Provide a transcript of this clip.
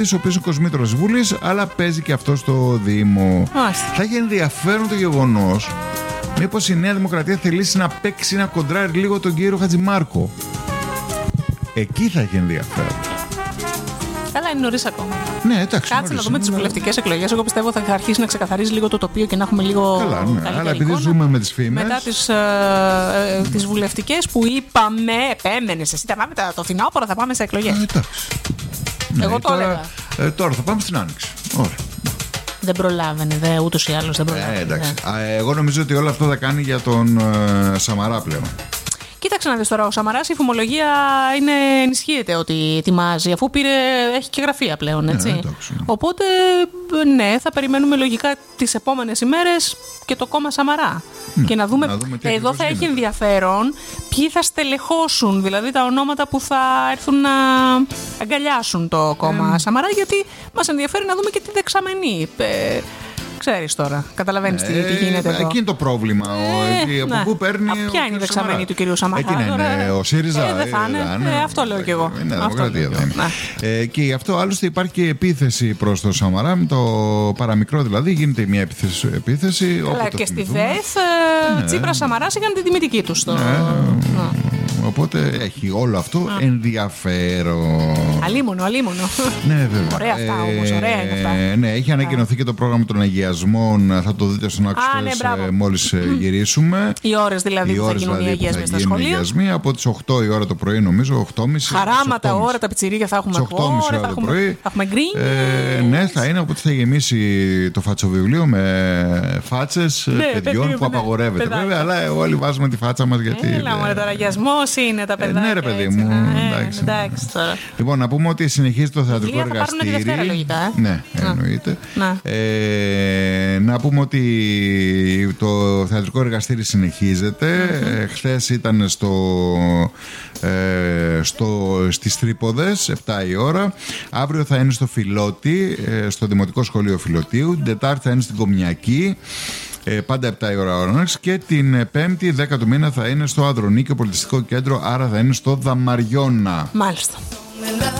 ο οποίος είναι κοσμήτωρας της Βουλής, αλλά παίζει και αυτό στο Δήμο. Θα έχει ενδιαφέρον το γεγονός μήπως η Νέα Δημοκρατία θελήσει να παίξει, να κοντράρει λίγο τον κύριο Χατζημάρκο. Εκεί θα έχει ενδιαφέρον. Καλά, είναι νωρίς ακόμα. Ναι, εντάξει. Κάτσε να δούμε τις βουλευτικές εκλογές. Εγώ πιστεύω θα αρχίσει να ξεκαθαρίζει λίγο το τοπίο και να έχουμε λίγο. Καλά, ναι. Αλλά επειδή ζούμε με τις φήμες. Μετά τις βουλευτικές που είπαμε, επέμενες εσύ, θα πάμε το φθινόπωρο, θα πάμε σε εκλογές. Εντάξει. Εγώ το έλεγα. Τώρα θα πάμε στην Άνοιξη. Ωραία. Δεν προλάβαινε, ούτως ή άλλως δεν προλάβαινε. Εντάξει. Εγώ νομίζω ότι όλο αυτό θα κάνει για τον Σαμαρά πλέον. Κοίταξε να δεις τώρα, ο Σαμαράς η φημολογία ενισχύεται ότι ετοιμάζει, αφού έχει και γραφεία πλέον, έτσι. Εντάξει. Οπότε, ναι, θα περιμένουμε λογικά τις επόμενες ημέρες και το κόμμα Σαμαρά. Και να δούμε εδώ θα έχει ενδιαφέρον ποιοι θα στελεχώσουν, δηλαδή τα ονόματα που θα έρθουν να αγκαλιάσουν το κόμμα Σαμαρά, γιατί μας ενδιαφέρει να δούμε και τη δεξαμενή. Ξέρεις τώρα, καταλαβαίνεις τι γίνεται εδώ. Εκεί είναι το πρόβλημα. Από πού παίρνει. Ποια είναι η δεξαμενή του κυρίου Σαμαρά? Εκεί είναι ο ΣΥΡΙΖΑ. Δεν θα είναι. Αυτό λέω κι εγώ. Είναι Δημοκρατία. Και γι' αυτό άλλωστε υπάρχει και επίθεση προς το Σαμαρά. Με το παραμικρό δηλαδή γίνεται μια επίθεση. Αλλά και στη ΔΕΘ Τσίπρα Σαμαράς είχαν τη τιμητική τους. Οπότε έχει όλο αυτό ενδιαφέρον. Αλίμονο. Ναι, βέβαια. Ωραία αυτά όμως, ωραία είναι αυτά. Ναι, έχει ανακοινωθεί και το πρόγραμμα των αγιασμών. Θα το δείτε στον Άξιο μόλις γυρίσουμε. Οι ώρες δηλαδή που θα γίνουν οι αγιασμοί στα σχολεία. Από τις 8 η ώρα το πρωί, νομίζω, 8.30. Χαράματα ώρα, τα πιτσιρίκια θα έχουμε 8.30 ώρα το πρωί. Θα έχουμε γκρίνιες. Ναι, θα είναι, οπότε θα γεμίσει το φατσοβιβλίο με φάτσες παιδιών που απαγορεύεται βέβαια, αλλά όλοι βάζουμε τη φάτσα μας γιατί. Έλα μωρέ τώρα, αγιασμός είναι τα παιδάκια. Ναι, ρε παιδί μου. Εντάξει τώρα. Λοιπόν, να πούμε ότι συνεχίζει το θεατρικό εργαστήρι. Θα πάρουν τη Δευτέρα, λογικά. Ναι, εννοείται. Να πούμε ότι το θεατρικό εργαστήρι συνεχίζεται. Χθες ήταν στις Τρίποδες, 7 η ώρα. Αύριο θα είναι στο Φιλότη, στο Δημοτικό Σχολείο Φιλωτίου. Την Τετάρτη θα είναι στην Κομιακή. Πάντα 7 η ώρα ώρας. Και την 5η, 10 του μήνα, θα είναι στο Ανδρονίκιο Πολιτιστικό Κέντρο. Άρα θα είναι στο Δαμαριώνα. Μάλιστα.